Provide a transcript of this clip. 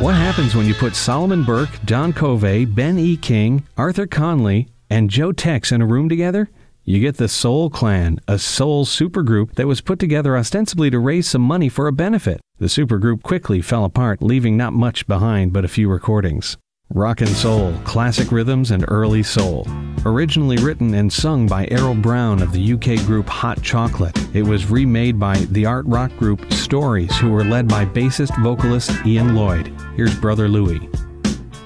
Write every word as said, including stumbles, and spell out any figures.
What happens when you put Solomon Burke, Don Covey, Ben E. King, Arthur Conley, and Joe Tex in a room together? You get the Soul Clan, a soul supergroup that was put together ostensibly to raise some money for a benefit. The supergroup quickly fell apart, leaving not much behind but a few recordings. Rock and Soul, Classic Rhythms and Early Soul. Originally written and sung by Errol Brown of the U K group Hot Chocolate, it was remade by the art rock group Stories, who were led by bassist vocalist Ian Lloyd. Here's Brother Louie.